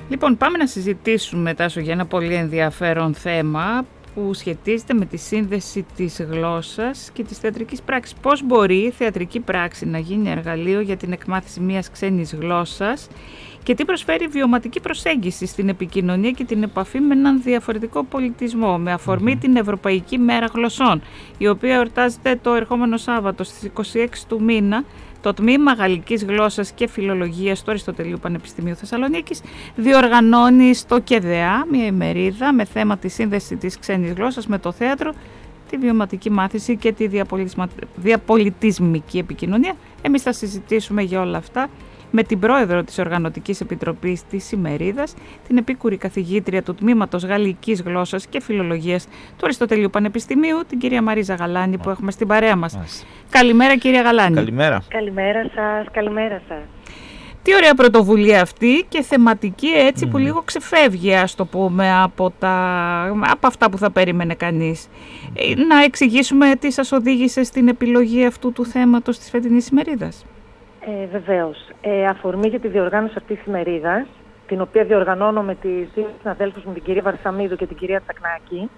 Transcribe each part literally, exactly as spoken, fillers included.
Λοιπόν, πάμε να συζητήσουμε, Τάσο, για ένα πολύ ενδιαφέρον θέμα που σχετίζεται με τη σύνδεση της γλώσσας και της θεατρικής πράξης. Πώς μπορεί η θεατρική πράξη να γίνει εργαλείο για την εκμάθηση μιας ξένης γλώσσας και τι προσφέρει βιωματική προσέγγιση στην επικοινωνία και την επαφή με έναν διαφορετικό πολιτισμό, με αφορμή την Ευρωπαϊκή Μέρα Γλωσσών, η οποία εορτάζεται το ερχόμενο Σάββατο στις είκοσι έξι του μήνα. Το Τμήμα Γαλλικής Γλώσσας και Φιλολογίας του Αριστοτελείου Πανεπιστημίου Θεσσαλονίκης διοργανώνει στο ΚΕΔΕΑ μια ημερίδα με θέμα τη σύνδεση της ξένης γλώσσας με το θέατρο, τη βιωματική μάθηση και τη διαπολιτισμική επικοινωνία. Εμείς θα συζητήσουμε για όλα αυτά με την πρόεδρο της Οργανωτικής Επιτροπής της ημερίδας, την επίκουρη καθηγήτρια του Τμήματος Γαλλικής Γλώσσας και Φιλολογίας του Αριστοτελείου Πανεπιστημίου, την κυρία Μαρίζα Γαλάνη, που έχουμε στην παρέα μας. Μάλιστα. Καλημέρα, κυρία Γαλάνη. Καλημέρα. Καλημέρα σας, καλημέρα σας. Τι ωραία πρωτοβουλία αυτή και θεματική, έτσι, mm. που λίγο ξεφεύγει, ας το πούμε, από, τα, από αυτά που θα περίμενε κανείς. Mm. Να εξηγήσουμε τι σας οδήγησε στην επιλογή αυτού του θέματος της φετινής ημερίδας. Ε, βεβαίως. Ε, αφορμή για τη διοργάνωση αυτής της ημερίδας, την οποία διοργανώνω με τις δύο συναδέλφους μου, την κυρία Βαρσαμίδου και την κυρία Τσακνάκη,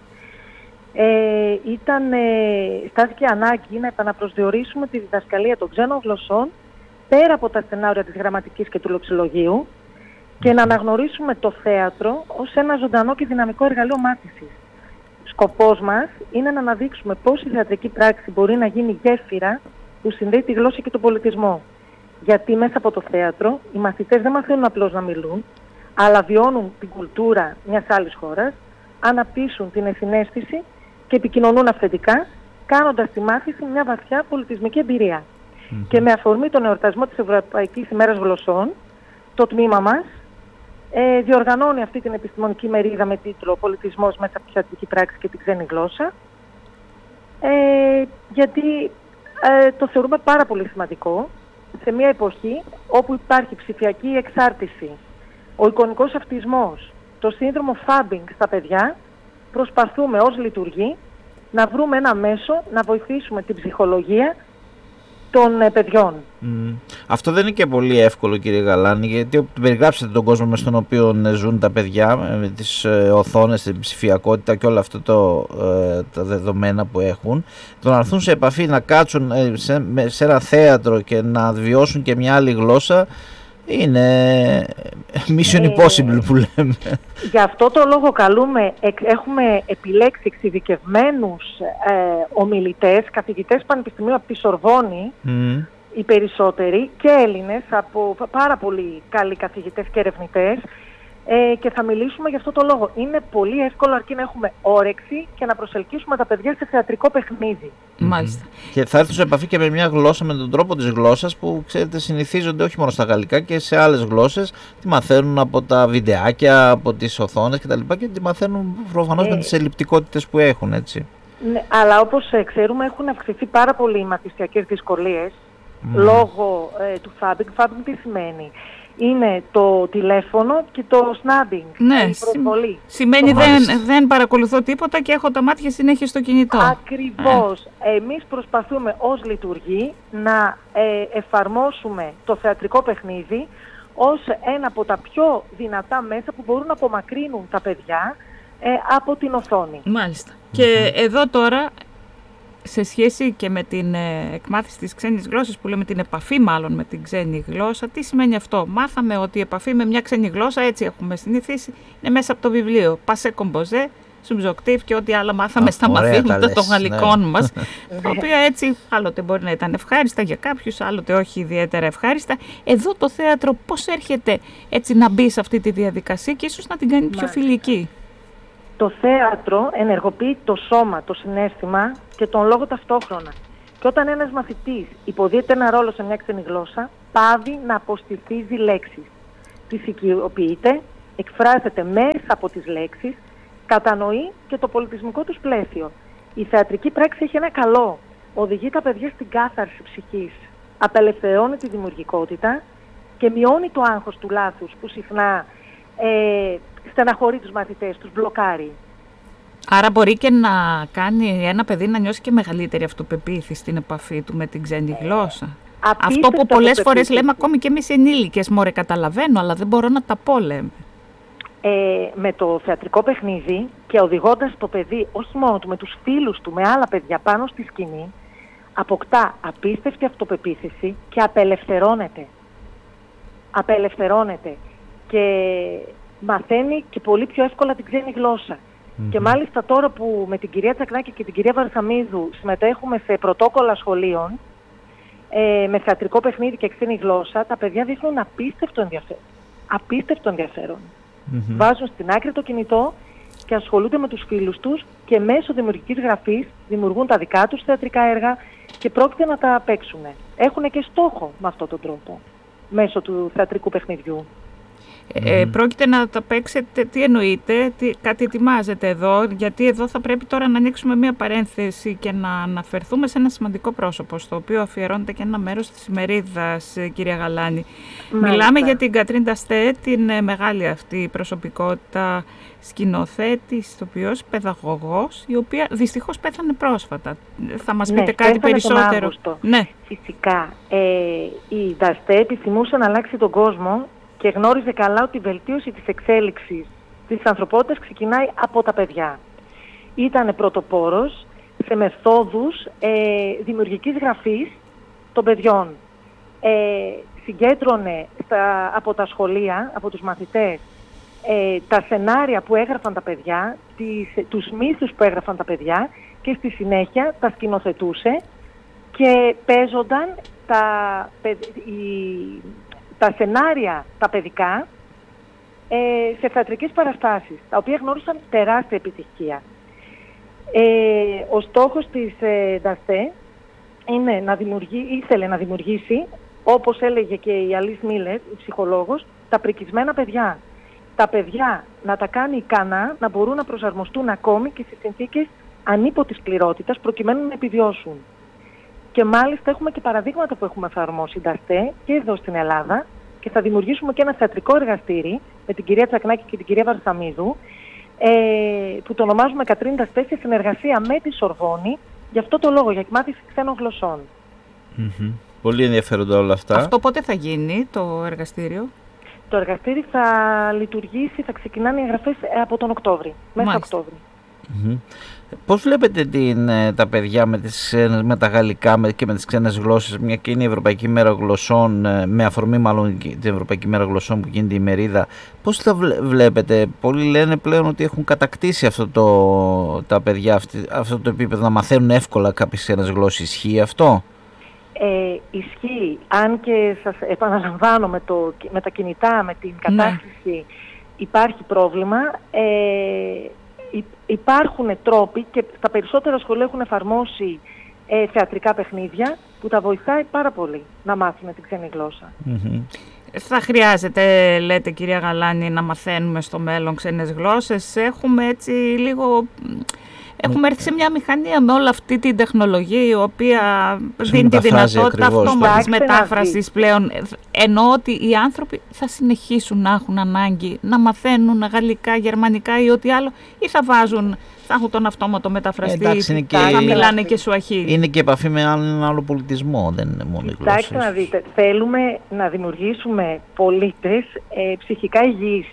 ε, ήταν, ε, στάθηκε ανάγκη να επαναπροσδιορίσουμε τη διδασκαλία των ξένων γλωσσών πέρα από τα σενάρια της γραμματικής και του λοξιλογίου και να αναγνωρίσουμε το θέατρο ως ένα ζωντανό και δυναμικό εργαλείο μάθησης. Σκοπός μας είναι να αναδείξουμε πώς η θεατρική πράξη μπορεί να γίνει γέφυρα που συνδέει τη γλώσσα και τον πολιτισμό. Γιατί μέσα από το θέατρο οι μαθητές δεν μαθαίνουν απλώς να μιλούν, αλλά βιώνουν την κουλτούρα μιας άλλης χώρας, αναπτύσσουν την ενσυναίσθηση και επικοινωνούν αυθεντικά, κάνοντας τη μάθηση μια βαθιά πολιτισμική εμπειρία. Mm-hmm. Και με αφορμή τον εορτασμό της Ευρωπαϊκής ημέρας Γλωσσών, το τμήμα μας ε, διοργανώνει αυτή την επιστημονική μερίδα με τίτλο «Πολιτισμός μέσα από τη θεατρική πράξη και την ξένη γλώσσα», ε, γιατί ε, το θεωρούμε πάρα πολύ σημαντικό σε μια εποχή όπου υπάρχει ψηφιακή εξάρτηση, ο εικονικός αυτισμός, το σύνδρομο φάμπινγκ στα παιδιά. Προσπαθούμε ως λειτουργή να βρούμε ένα μέσο να βοηθήσουμε την ψυχολογία των ε, παιδιών. Mm. Αυτό δεν είναι και πολύ εύκολο, κύριε Γαλάνη, γιατί περιγράψατε τον κόσμο με στον οποίο ζουν τα παιδιά, με τις ε, οθόνες, την ψηφιακότητα και όλα αυτά το, ε, τα δεδομένα που έχουν. Το να έρθουν σε επαφή, να κάτσουν ε, σε, σε ένα θέατρο και να βιώσουν και μια άλλη γλώσσα, είναι mission impossible που λέμε. Γι' αυτό το λόγο καλούμε, έχουμε επιλέξει εξειδικευμένους ε, ομιλητές, καθηγητές πανεπιστημίου από τη Σορβόνη, mm. οι περισσότεροι, και Έλληνες, από πάρα πολύ καλοί καθηγητές και ερευνητές, ε, και θα μιλήσουμε γι' αυτό το λόγο. Είναι πολύ εύκολο αρκεί να έχουμε όρεξη και να προσελκύσουμε τα παιδιά σε θεατρικό παιχνίδι. Μάλιστα. Και θα έρθουν σε επαφή και με μια γλώσσα, με τον τρόπο της γλώσσας που, ξέρετε, συνηθίζονται όχι μόνο στα γαλλικά και σε άλλες γλώσσες. Τη μαθαίνουν από τα βιντεάκια, από τις οθόνες κτλ. Και τη μαθαίνουν προφανώς ε, με τις ελλειπτικότητες που έχουν, έτσι. Ναι, αλλά όπως ξέρουμε έχουν αυξηθεί πάρα πολύ οι μαθησιακές δυσκολίες mm. λόγω ε, του φάμπινγκ. Φάμπινγκ τι σημαίνει? Είναι το τηλέφωνο και το σνάμπινγκ, ναι, η προσβολή. Σημαίνει δεν, δεν παρακολουθώ τίποτα και έχω τα μάτια συνέχεια στο κινητό. Ακριβώς. Ε. Εμείς προσπαθούμε ως λειτουργοί να ε, εφαρμόσουμε το θεατρικό παιχνίδι ως ένα από τα πιο δυνατά μέσα που μπορούν να απομακρύνουν τα παιδιά ε, από την οθόνη. Μάλιστα. Mm-hmm. Και εδώ τώρα, σε σχέση και με την ε, εκμάθηση της ξένης γλώσσας, που λέμε την επαφή μάλλον με την ξένη γλώσσα, τι σημαίνει αυτό? Μάθαμε ότι η επαφή με μια ξένη γλώσσα, έτσι έχουμε συνηθίσει, είναι μέσα από το βιβλίο Passé Composé, Subjonctif και ό,τι άλλα μάθαμε στα μαθήματα των γαλλικών ναι. μας, τα οποία έτσι άλλοτε μπορεί να ήταν ευχάριστα για κάποιους, άλλοτε όχι ιδιαίτερα ευχάριστα. Εδώ το θέατρο πώς έρχεται έτσι να μπει σε αυτή τη διαδικασία και ίσως να την κάνει πιο φιλική? Το θέατρο ενεργοποιεί το σώμα, το συναίσθημα και τον λόγο ταυτόχρονα. Και όταν ένας μαθητής υποδίεται ένα ρόλο σε μια ξένη γλώσσα, πάβει να αποστηθίζει λέξεις. Τις οικειοποιείται, εκφράζεται μέσα από τις λέξεις, κατανοεί και το πολιτισμικό τους πλαίσιο. Η θεατρική πράξη έχει ένα καλό. Οδηγεί τα παιδιά στην κάθαρση ψυχής. Απελευθερώνει τη δημιουργικότητα και μειώνει το άγχος του λάθους που συχνά ε, στεναχωρεί τους μαθητές, τους μπλοκάρει. Άρα μπορεί και να κάνει ένα παιδί να νιώσει και μεγαλύτερη αυτοπεποίθηση στην επαφή του με την ξένη γλώσσα. Ε, Αυτό που πολλές φορές λέμε ακόμη και εμείς ενήλικες, μωρέ καταλαβαίνω, αλλά δεν μπορώ να τα πω, λέμε. ε, με το θεατρικό παιχνίδι και οδηγώντας το παιδί, όχι μόνο του, με τους φίλους του, με άλλα παιδιά πάνω στη σκηνή, αποκτά απίστευτη αυτοπεποίθηση και απελευθερώνεται. Απελευθερώνεται και μαθαίνει και πολύ πιο εύκολα την ξένη γλώσσα. Mm-hmm. Και μάλιστα τώρα που με την κυρία Τσακνάκη και την κυρία Βαρσαμίδου συμμετέχουμε σε πρωτόκολλα σχολείων, ε, με θεατρικό παιχνίδι και ξένη γλώσσα, τα παιδιά δείχνουν απίστευτο ενδιαφέρον. Απίστευτο ενδιαφέρον. Mm-hmm. Βάζουν στην άκρη το κινητό και ασχολούνται με τους φίλους τους και μέσω δημιουργικής γραφής δημιουργούν τα δικά τους θεατρικά έργα και πρόκειται να τα παίξουν. Έχουν και στόχο με αυτόν τον τρόπο, μέσω του θεατρικού παιχνιδιού. Ε, mm. Πρόκειται να τα παίξετε, τι εννοείτε, τι, κάτι ετοιμάζετε εδώ, γιατί εδώ θα πρέπει τώρα να ανοίξουμε μία παρένθεση και να αναφερθούμε σε ένα σημαντικό πρόσωπο, στο οποίο αφιερώνεται και ένα μέρος της ημερίδας, κυρία Γαλάνη. Μάλιστα. Μιλάμε για την Κατρίν Νταστέ, την μεγάλη αυτή προσωπικότητα, σκηνοθέτη, ηθοποιός, παιδαγωγός, η οποία δυστυχώς πέθανε πρόσφατα. Θα μας πείτε ναι, κάτι περισσότερο? Ναι, φυσικά. Ε, η Νταστέ επιθυμούσε να αλλάξει τον κόσμο και γνώριζε καλά ότι η βελτίωση της εξέλιξης της ανθρωπότητας ξεκινάει από τα παιδιά. Ήτανε πρωτοπόρος σε μεθόδους ε, δημιουργικής γραφής των παιδιών. Ε, συγκέντρωνε στα, από τα σχολεία, από τους μαθητές, ε, τα σενάρια που έγραφαν τα παιδιά, τις, τους μύθους που έγραφαν τα παιδιά και στη συνέχεια τα σκηνοθετούσε και παίζονταν τα, οι, τα σενάρια τα παιδικά ε, σε θεατρικές παραστάσεις, τα οποία γνώρισαν τεράστια επιτυχία. Ε, ο στόχος της ε, Νταστέ είναι να δημιουργεί, ήθελε να δημιουργήσει, όπως έλεγε και η Αλίς Μίλερ, η ψυχολόγος, τα πρικισμένα παιδιά. Τα παιδιά να τα κάνει ικανά να μπορούν να προσαρμοστούν ακόμη και σε συνθήκες ανίποτης πληρότητας προκειμένου να επιβιώσουν. Και μάλιστα έχουμε και παραδείγματα που έχουμε εφαρμόσει Νταστέ και εδώ στην Ελλάδα και θα δημιουργήσουμε και ένα θεατρικό εργαστήρι με την κυρία Τσακνάκη και την κυρία Βαρσαμίδου ε, που το ονομάζουμε Κατρίν Νταστέ σε συνεργασία με τη Σορβόνη για αυτό το λόγο, για μάθηση ξένων γλωσσών. Mm-hmm. Πολύ ενδιαφέροντα όλα αυτά. Αυτό πότε θα γίνει το εργαστήριο? Το εργαστήρι θα λειτουργήσει, θα ξεκινάνε οι εγγραφές από τον Οκτώβρη, μέσα Οκτώβρη. Mm-hmm. Πώς βλέπετε την, τα παιδιά με, τις, με τα γαλλικά και με τις ξένες γλώσσες, μια και είναι η Ευρωπαϊκή Μέρα Γλωσσών, με αφορμή μάλλον την Ευρωπαϊκή Μέρα Γλωσσών που γίνεται η ημερίδα, πώς τα βλέπετε? Πολλοί λένε πλέον ότι έχουν κατακτήσει αυτό το, τα παιδιά αυτή, αυτό το επίπεδο, να μαθαίνουν εύκολα κάποιες ξένες γλώσσες. Ισχύει αυτό? Ε, ισχύει, αν και σας επαναλαμβάνω με, το, με τα κινητά, με την κατάσταση ναι. υπάρχει πρόβλημα. Ε, Υπάρχουν τρόποι και τα περισσότερα σχολεία έχουν εφαρμόσει ε, θεατρικά παιχνίδια που τα βοηθάει πάρα πολύ να μάθουν την ξένη γλώσσα. Mm-hmm. Θα χρειάζεται, λέτε κυρία Γαλάνη, να μαθαίνουμε στο μέλλον ξένες γλώσσες. Έχουμε έτσι λίγο... Έχουμε έρθει σε μια μηχανία με όλη αυτή την τεχνολογία η οποία δίνει τη δυνατότητα αυτόματης μετάφρασης πλέον. Εννοώ ότι οι άνθρωποι θα συνεχίσουν να έχουν ανάγκη να μαθαίνουν γαλλικά, γερμανικά ή ό,τι άλλο, ή θα βάζουν, θα έχουν τον αυτόματο μεταφραστή, εντάξει, θα και... μιλάνε και σουαχίλι. Είναι και επαφή με έναν άλλο πολιτισμό, δεν είναι μόνο οι γλώσσες. Κοιτάξτε να δείτε, θέλουμε να δημιουργήσουμε πολίτες ε, ψυχικά υγιείς.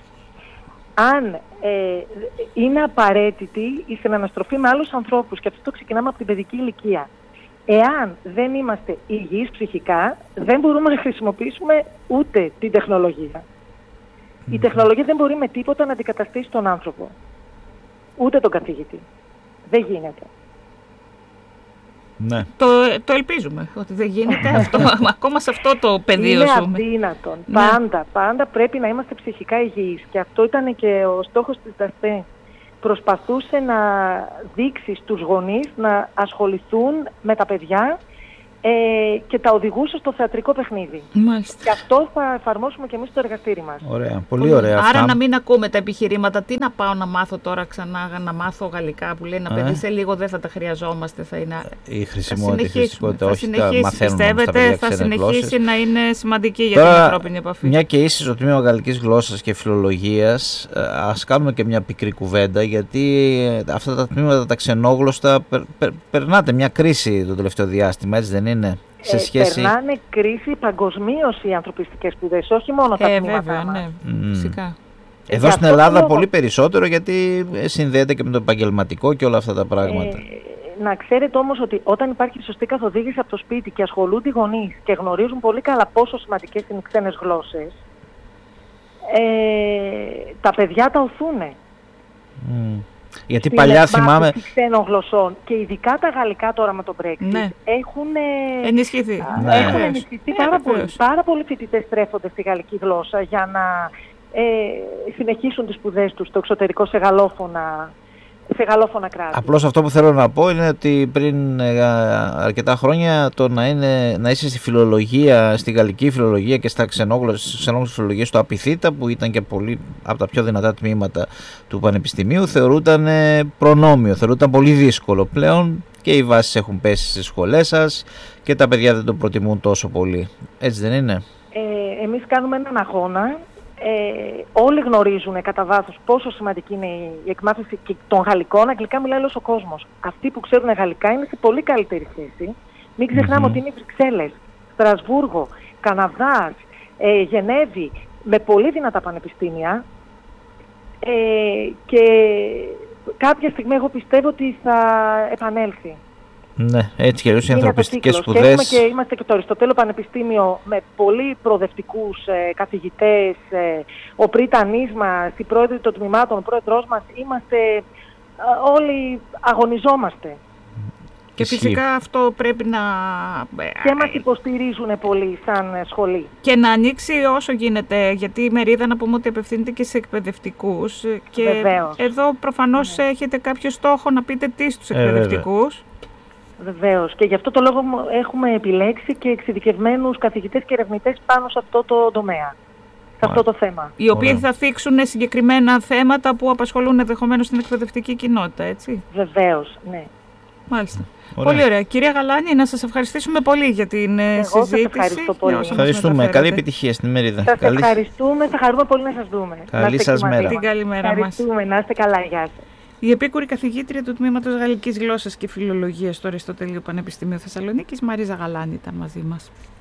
Αν ε, είναι απαραίτητη η συναναστροφή με άλλους ανθρώπους, και αυτό το ξεκινάμε από την παιδική ηλικία. Εάν δεν είμαστε υγιείς ψυχικά, δεν μπορούμε να χρησιμοποιήσουμε ούτε την τεχνολογία. Mm. Η τεχνολογία δεν μπορεί με τίποτα να αντικαταστήσει τον άνθρωπο. Ούτε τον καθηγητή. Δεν γίνεται. Ναι. Το, το ελπίζουμε ότι δεν γίνεται αυτό, ακόμα σε αυτό το πεδίο. Είναι αδύνατον. Ναι. Πάντα, πάντα πρέπει να είμαστε ψυχικά υγιείς. Και αυτό ήταν και ο στόχος της Νταστέ. Προσπαθούσε να δείξει στους γονείς να ασχοληθούν με τα παιδιά ε, και τα οδηγούσε στο θεατρικό παιχνίδι. Μάλιστα. Και αυτό θα εφαρμόσουμε και εμείς στο εργαστήρι μας. Ωραία, πολύ ωραία. Άρα αυτά. Να μην ακούμε τα επιχειρήματα. Τι να πάω να μάθω τώρα ξανά, να μάθω γαλλικά που λέει ένα παιδί, σε λίγο δεν θα τα χρειαζόμαστε. Θα είναι... Η χρησιμότητα, η χρηστικότητα, θα όχι συνεχίσει, τα μαθαίνουν πιστεύετε, θα συνεχίσει γλώσσες. Να είναι σημαντική για τώρα, την ανθρώπινη επαφή. Μια και είσαι στο τμήμα γαλλικής γλώσσας και φιλολογίας, ας κάνουμε και μια πικρή κουβέντα, γιατί αυτά τα τμήματα τα ξενόγλωστα περ, περ, περνάτε μια κρίση το τελευταίο διάστημα, έτσι δεν είναι? Σε σχέση... ε, περνάνε κρίση παγκοσμίως οι ανθρωπιστικές σπουδές, όχι μόνο τα ε, τμήματά βέβαια, μας. Ναι, mm. φυσικά. Εδώ για στην αυτό Ελλάδα το λόγο, πολύ περισσότερο, γιατί συνδέεται και με το επαγγελματικό και όλα αυτά τα πράγματα. Ε, να ξέρετε όμως ότι όταν υπάρχει σωστή καθοδήγηση από το σπίτι και ασχολούνται οι γονείς και γνωρίζουν πολύ καλά πόσο σημαντικές είναι οι ξένες γλώσσες, ε, τα παιδιά τα οθούνε. Mm. Γιατί παλιά θυμάμαι. Ξένων γλωσσών και ειδικά τα γαλλικά τώρα με το Brexit, ναι, έχουν ενισχυθεί. Ναι. Έχουν ενισχυθεί πάρα, ναι, πολύ. Πάρα πολλοί φοιτητές στρέφονται στη γαλλική γλώσσα για να ε, συνεχίσουν τις σπουδές τους στο εξωτερικό σε γαλλόφωνα, σε γαλλόφωνα κράτη. Απλώς αυτό που θέλω να πω είναι ότι πριν ε, αρκετά χρόνια το να, είναι, να είσαι στη φιλολογία, στη γαλλική φιλολογία και στα ξενόγλωσσες φιλολογίες στο Απιθύτα, που ήταν και πολύ από τα πιο δυνατά τμήματα του Πανεπιστημίου, θεωρούταν ε, προνόμιο, θεωρούταν πολύ δύσκολο. Πλέον και οι βάσεις έχουν πέσει στις σχολές σας και τα παιδιά δεν το προτιμούν τόσο πολύ. Έτσι δεν είναι? Ε, εμείς κάνουμε έναν αγώνα. Ε, όλοι γνωρίζουν κατά βάθος πόσο σημαντική είναι η εκμάθηση των γαλλικών. Αγγλικά μιλάει όλος ο κόσμος. Αυτοί που ξέρουν γαλλικά είναι σε πολύ καλύτερη θέση. Μην ξεχνάμε mm-hmm. ότι είναι οι Βρυξέλλες, Στρασβούργο, Καναδάς, ε, Γενέβη, με πολύ δυνατά πανεπιστήμια. Ε, και κάποια στιγμή εγώ πιστεύω ότι θα επανέλθει. Ναι, έτσι και αλλιώς οι ανθρωπιστικές σπουδές. Και, και είμαστε και το Αριστοτέλειο Πανεπιστήμιο με πολύ προοδευτικούς ε, καθηγητές. Ε, ο πρίτανής μας, οι πρόεδροι των τμήματων, ο πρόεδρός μας, είμαστε ε, όλοι αγωνιζόμαστε. Και φυσικά αυτό πρέπει να... Και μας υποστηρίζουν πολύ σαν σχολή. Και να ανοίξει όσο γίνεται, γιατί η μερίδα να πούμε ότι απευθύνεται και σε εκπαιδευτικούς. Και βεβαίως. Εδώ προφανώς ναι. έχετε κάποιο στόχο να πείτε τι στους εκπαιδευτικούς. Ε, Βεβαίως. Και γι' αυτό το λόγο έχουμε επιλέξει και εξειδικευμένους καθηγητές και ερευνητές πάνω σε αυτό το τομέα, σε αυτό το θέμα. Οι οποίοι Ωραία. θα θίξουν συγκεκριμένα θέματα που απασχολούν ενδεχομένως την εκπαιδευτική κοινότητα, έτσι. Βεβαίως, ναι. Μάλιστα. Ωραία. Πολύ ωραία. Κυρία Γαλάνη, να σας ευχαριστήσουμε πολύ για την Εγώ συζήτηση. Εγώ σας ευχαριστώ πολύ. Ευχαριστούμε. Καλή επιτυχία στην ημερίδα. Σας καλή... ευχαριστούμε. Θα χαρούμε πολύ να σας δούμε. Καλή σας μέρα. Την καλή μέρα μας. Ευχαριστούμε. Να είστε καλά. Γεια σας. Η επίκουρη καθηγήτρια του Τμήματος Γαλλικής Γλώσσας και Φιλολογίας στο Αριστοτέλειο Πανεπιστημίου Θεσσαλονίκης, Μαρίζα Γαλάνη, ήταν μαζί μας.